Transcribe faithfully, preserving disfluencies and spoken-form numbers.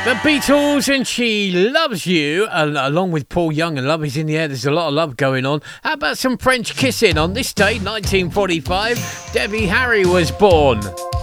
The Beatles and She Loves You, and along with Paul Young and Love Is in the Air. There's a lot of love going on. How about some French kissing? On this day, nineteen forty-five, Debbie Harry was born.